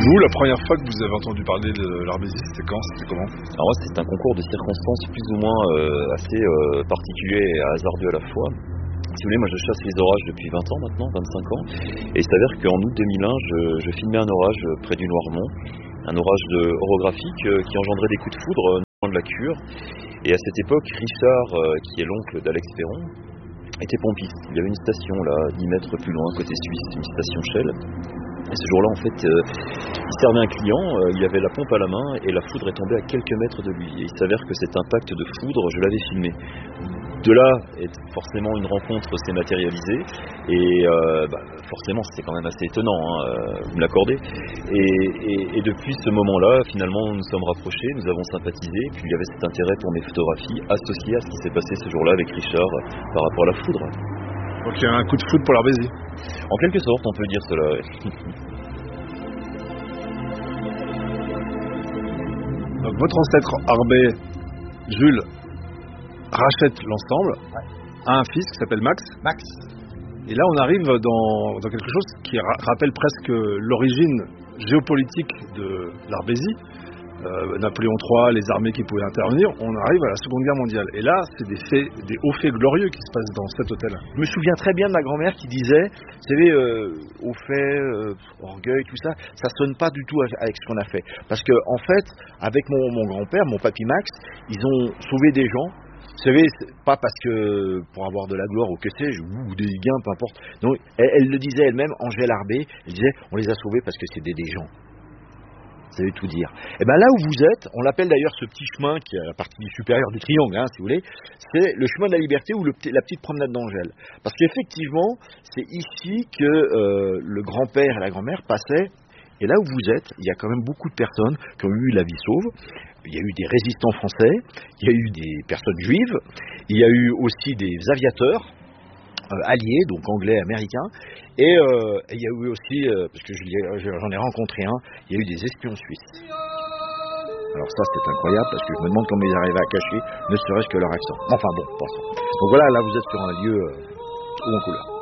Vous, la première fois que vous avez entendu parler de l'Arbésie, c'était quand? C'était comment? Alors moi, c'est un concours de circonstances plus ou moins assez particulier et hasardeux à la fois. Si vous voulez, moi je chasse les orages depuis 20 ans maintenant, 25 ans, et il s'avère qu'en août 2001, je filmais un orage près du Noirmont, un orage orographique qui engendrait des coups de foudre non loin de la Cure. Et à cette époque, Richard, qui est l'oncle d'Alex Ferron, était pompiste. Il y avait une station là, 10 mètres plus loin, côté suisse, une station Shell. Et ce jour-là, en fait, il servait un client, il avait la pompe à la main et la foudre est tombée à quelques mètres de lui. Et il s'avère que cet impact de foudre, je l'avais filmé. De là, forcément, une rencontre s'est matérialisée et forcément, c'était quand même assez étonnant, vous me l'accordez. Et depuis ce moment-là, finalement, nous nous sommes rapprochés, nous avons sympathisé, puis il y avait cet intérêt pour mes photographies associées à ce qui s'est passé ce jour-là avec Richard par rapport à la foudre. Donc il y a un coup de foudre pour l'Arbésie. En quelque sorte, on peut dire cela. Donc votre ancêtre Arbé, Jules, rachète l'ensemble, a un fils qui s'appelle Max. Et là, on arrive dans quelque chose qui rappelle presque l'origine géopolitique de l'Arbésie. Napoléon III, les armées qui pouvaient intervenir, on arrive à la Seconde Guerre mondiale. Et là, c'est des hauts faits glorieux qui se passent dans cet hôtel. Je me souviens très bien de ma grand-mère qui disait, vous savez, hauts faits, orgueil, tout ça, ça sonne pas du tout avec ce qu'on a fait. Parce que en fait, avec mon grand-père, mon papy Max, ils ont sauvé des gens. Vous savez, pas parce que pour avoir de la gloire ou que sais-je, ou des gains, peu importe. Donc, elle le disait elle-même, Angèle Arbé, elle disait, on les a sauvés parce que c'était des gens. Ça veut tout dire. Et bien là où vous êtes, on l'appelle d'ailleurs ce petit chemin qui est à la partie supérieure du triangle, si vous voulez, c'est le chemin de la liberté ou la petite promenade d'Angèle. Parce qu'effectivement, c'est ici que le grand-père et la grand-mère passaient. Et là où vous êtes, il y a quand même beaucoup de personnes qui ont eu la vie sauve. Il y a eu des résistants français, il y a eu des personnes juives, il y a eu aussi des aviateurs alliés, donc anglais, américains, et il y a eu aussi, parce que j'en ai rencontré un, il y a eu des espions suisses. Alors ça c'est incroyable parce que je me demande comment ils arrivaient à cacher, ne serait-ce que leur accent. Enfin bon, passons. Donc voilà, là vous êtes sur un lieu haut en couleur.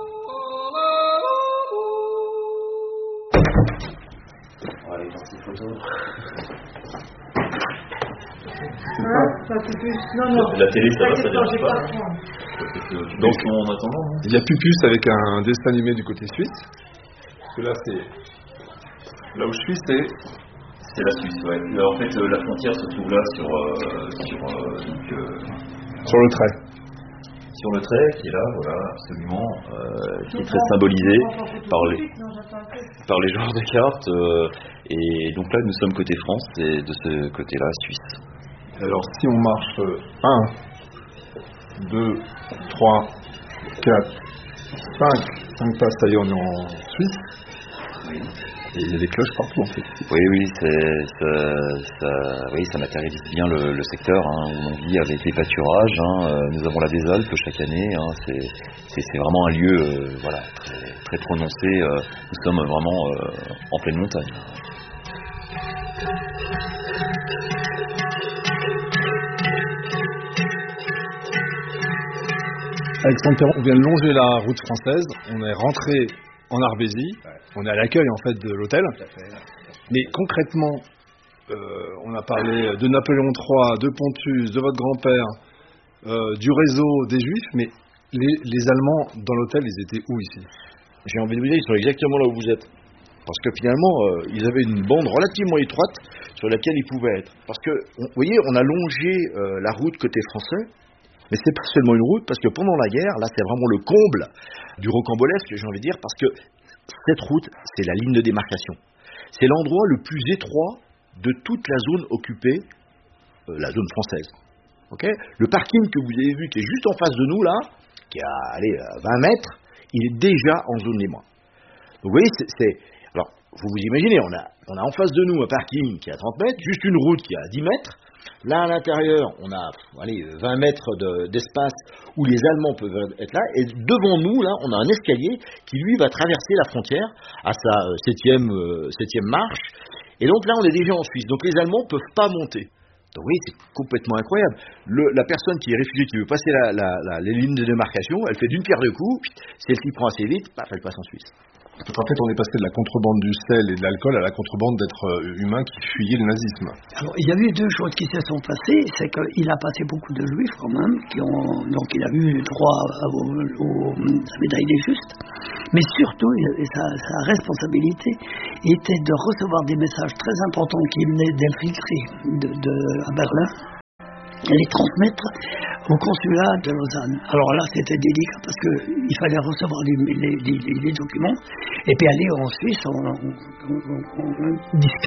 On va aller voir ces photos. La télé, ça va, ça dérange pas. Donc en attendant, il y a Pupus avec un dessin animé du côté suisse. Parce que là, là où je suis, c'est la Suisse, ouais. En fait, la frontière se trouve là sur le trait. Sur le trait, qui est là, voilà, absolument, qui est très symbolisé par les joueurs de cartes. Et donc là, nous sommes côté France et de ce côté-là, Suisse. Alors si on marche 1, 2, 3, 4, 5 pas, ça y est, on est en Suisse. Oui. Et il y a des cloches partout en fait. Oui, ça matérialise bien le secteur où on vit avec les pâturages. Nous avons la des Alpes chaque année. C'est vraiment un lieu très, très prononcé. Nous sommes vraiment en pleine montagne. Alexandre Perron, on vient de longer la route française, on est rentré en Arbésie, on est à l'accueil en fait de l'hôtel. Mais concrètement, on a parlé de Napoléon III, de Pontus, de votre grand-père, du réseau des Juifs, mais les Allemands dans l'hôtel, ils étaient où ici? J'ai envie de vous dire, ils sont exactement là où vous êtes. Parce que finalement, ils avaient une bande relativement étroite sur laquelle ils pouvaient être. Parce que, vous voyez, on a longé la route côté français. Mais c'est pas seulement une route, parce que pendant la guerre, là c'est vraiment le comble du rocambolesque, j'ai envie de dire, parce que cette route, c'est la ligne de démarcation. C'est l'endroit le plus étroit de toute la zone occupée, la zone française. Okay, le parking que vous avez vu, qui est juste en face de nous là, qui est à 20 mètres, il est déjà en zone libre. Donc vous voyez, alors, vous vous imaginez, on a en face de nous un parking qui est à 30 mètres, juste une route qui est à 10 mètres. Là, à l'intérieur, on a 20 mètres d'espace où les Allemands peuvent être là. Et devant nous, là, on a un escalier qui, lui, va traverser la frontière à sa septième marche. Et donc là, on est déjà en Suisse. Donc les Allemands ne peuvent pas monter. Donc oui, c'est complètement incroyable. La personne qui est réfugiée, qui veut passer les lignes de démarcation, elle fait d'une pierre deux coups. Celle-ci prend assez vite, paf, elle passe en Suisse. Donc en fait, on est passé de la contrebande du sel et de l'alcool à la contrebande d'êtres humains qui fuyaient le nazisme. Alors, il y a eu deux choses qui se sont passées. C'est qu'il a passé beaucoup de juifs quand même, donc il a eu droit à la médaille des justes. Mais surtout, sa responsabilité était de recevoir des messages très importants qui venaient d'infiltrer à Berlin et les transmettre au consulat de Lausanne. Alors là, c'était délicat parce qu'il fallait recevoir les documents et puis aller en Suisse discrètement